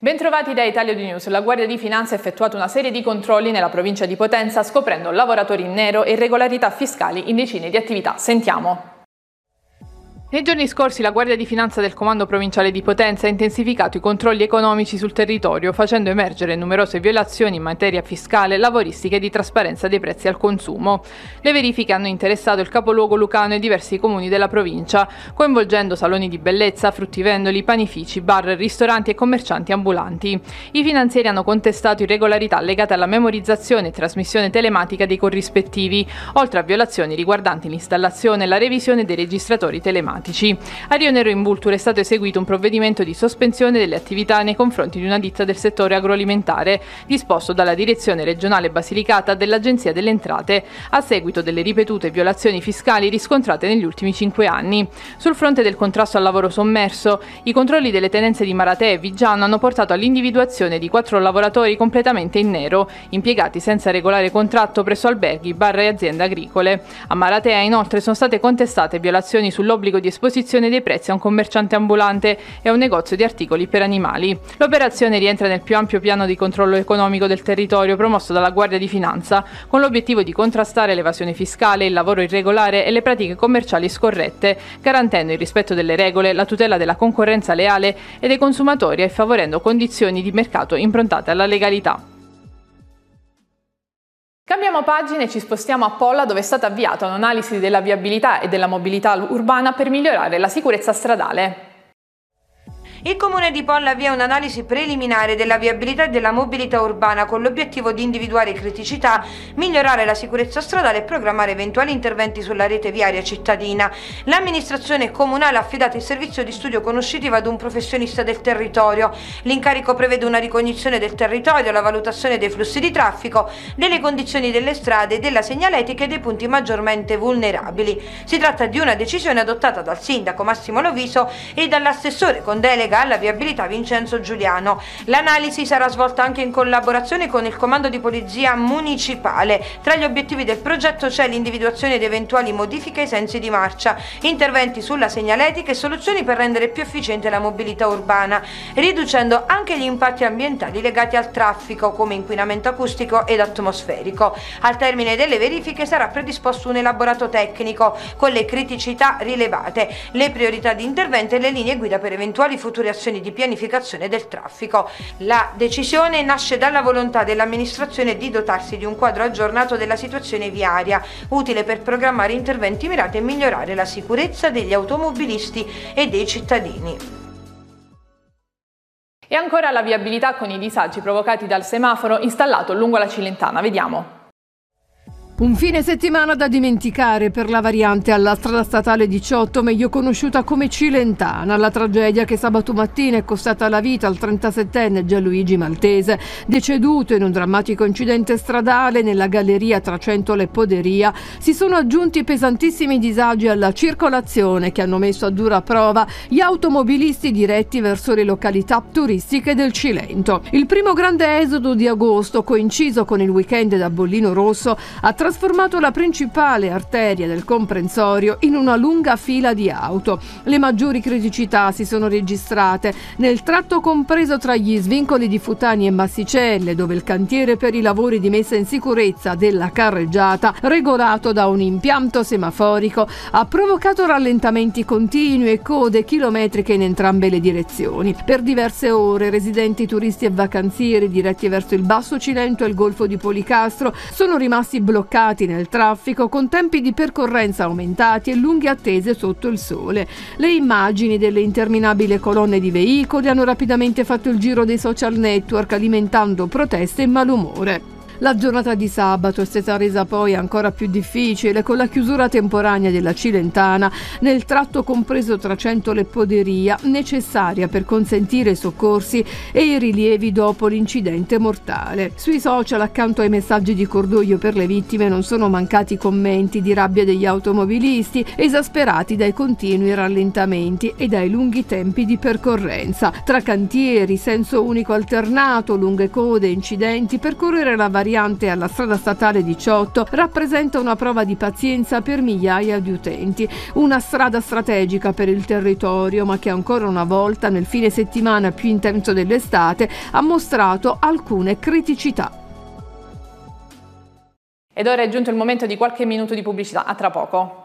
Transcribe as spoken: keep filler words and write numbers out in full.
Bentrovati da Italia due News. La Guardia di Finanza ha effettuato una serie di controlli nella provincia di Potenza scoprendo lavoratori in nero e irregolarità fiscali in decine di attività. Sentiamo. Nei giorni scorsi la Guardia di Finanza del Comando Provinciale di Potenza ha intensificato i controlli economici sul territorio, facendo emergere numerose violazioni in materia fiscale, lavoristica e di trasparenza dei prezzi al consumo. Le verifiche hanno interessato il capoluogo lucano e diversi comuni della provincia, coinvolgendo saloni di bellezza, fruttivendoli, panifici, bar, ristoranti e commercianti ambulanti. I finanzieri hanno contestato irregolarità legate alla memorizzazione e trasmissione telematica dei corrispettivi, oltre a violazioni riguardanti l'installazione e la revisione dei registratori telematici. A Rio Nero in Vulture è stato eseguito un provvedimento di sospensione delle attività nei confronti di una ditta del settore agroalimentare, disposto dalla Direzione Regionale Basilicata dell'Agenzia delle Entrate, a seguito delle ripetute violazioni fiscali riscontrate negli ultimi cinque anni. Sul fronte del contrasto al lavoro sommerso, i controlli delle tenenze di Maratea e Viggiano hanno portato all'individuazione di quattro lavoratori completamente in nero, impiegati senza regolare contratto presso alberghi, bar e aziende agricole. A Maratea, inoltre, sono state contestate violazioni sull'obbligo di esposizione dei prezzi a un commerciante ambulante e a un negozio di articoli per animali. L'operazione rientra nel più ampio piano di controllo economico del territorio promosso dalla Guardia di Finanza, con l'obiettivo di contrastare l'evasione fiscale, il lavoro irregolare e le pratiche commerciali scorrette, garantendo il rispetto delle regole, la tutela della concorrenza leale e dei consumatori e favorendo condizioni di mercato improntate alla legalità. Cambiamo pagina e ci spostiamo a Polla, dove è stata avviata un'analisi della viabilità e della mobilità urbana per migliorare la sicurezza stradale. Il Comune di Polla avvia un'analisi preliminare della viabilità e della mobilità urbana con l'obiettivo di individuare criticità, migliorare la sicurezza stradale e programmare eventuali interventi sulla rete viaria cittadina. L'amministrazione comunale ha affidato il servizio di studio conoscitivo ad un professionista del territorio. L'incarico prevede una ricognizione del territorio, la valutazione dei flussi di traffico, delle condizioni delle strade, della segnaletica e dei punti maggiormente vulnerabili. Si tratta di una decisione adottata dal sindaco Massimo Loviso e dall'assessore con delega alla viabilità Vincenzo Giuliano. L'analisi sarà svolta anche in collaborazione con il comando di polizia municipale. Tra gli obiettivi del progetto c'è l'individuazione di eventuali modifiche ai sensi di marcia, interventi sulla segnaletica e soluzioni per rendere più efficiente la mobilità urbana, riducendo anche gli impatti ambientali legati al traffico come inquinamento acustico ed atmosferico. Al termine delle verifiche sarà predisposto un elaborato tecnico con le criticità rilevate, le priorità di intervento e le linee guida per eventuali future azioni di pianificazione del traffico. La decisione nasce dalla volontà dell'amministrazione di dotarsi di un quadro aggiornato della situazione viaria, utile per programmare interventi mirati a migliorare la sicurezza degli automobilisti e dei cittadini. E ancora la viabilità con i disagi provocati dal semaforo installato lungo la Cilentana. Vediamo. Un fine settimana da dimenticare per la variante alla strada statale diciotto, meglio conosciuta come Cilentana, la tragedia che sabato mattina è costata la vita al trentasettenne Gianluigi Maltese, deceduto in un drammatico incidente stradale nella galleria tra Centola e Poderia. Si sono aggiunti pesantissimi disagi alla circolazione che hanno messo a dura prova gli automobilisti diretti verso le località turistiche del Cilento. Il primo grande esodo di agosto, coinciso con il weekend da Bollino Rosso, ha trasformato la principale arteria del comprensorio in una lunga fila di auto. Le maggiori criticità si sono registrate nel tratto compreso tra gli svincoli di Futani e Massicelle, dove il cantiere per i lavori di messa in sicurezza della carreggiata, regolato da un impianto semaforico, ha provocato rallentamenti continui e code chilometriche in entrambe le direzioni. Per diverse ore residenti, turisti e vacanzieri diretti verso il Basso Cilento e il Golfo di Policastro sono rimasti bloccati nel traffico con tempi di percorrenza aumentati e lunghe attese sotto il sole. Le immagini delle interminabili colonne di veicoli hanno rapidamente fatto il giro dei social network, alimentando proteste e malumore. La giornata di sabato è stata resa poi ancora più difficile con la chiusura temporanea della Cilentana nel tratto compreso tra Centola e Poderia, necessaria per consentire i soccorsi e i rilievi dopo l'incidente mortale. Sui social, accanto ai messaggi di cordoglio per le vittime, non sono mancati commenti di rabbia degli automobilisti, esasperati dai continui rallentamenti e dai lunghi tempi di percorrenza. Tra cantieri, senso unico alternato, lunghe code, incidenti, percorrere la variante variante alla strada statale diciotto rappresenta una prova di pazienza per migliaia di utenti. Una strada strategica per il territorio, ma che ancora una volta nel fine settimana più intenso dell'estate ha mostrato alcune criticità. Ed ora è giunto il momento di qualche minuto di pubblicità. A tra poco.